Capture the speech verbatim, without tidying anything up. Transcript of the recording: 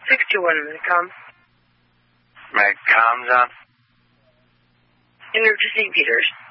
six two one, Medcom. Medcom, John? Enter to Saint Peter's.